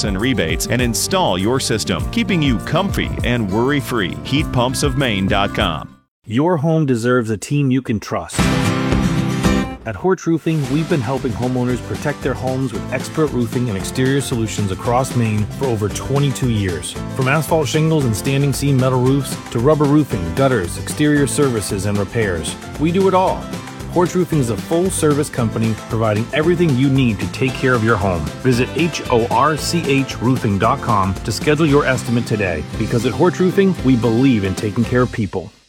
and rebates and install your system, keeping you comfy and worry-free. HeatPumpsOfMaine.com. Your home deserves a team you can trust. At Horch Roofing, we've been helping homeowners protect their homes with expert roofing and exterior solutions across Maine for over 22 years. From asphalt shingles and standing seam metal roofs to rubber roofing, gutters, exterior services, and repairs, we do it all. Horch Roofing is a full-service company providing everything you need to take care of your home. Visit HORCHroofing.com to schedule your estimate today, because at Horch Roofing, we believe in taking care of people.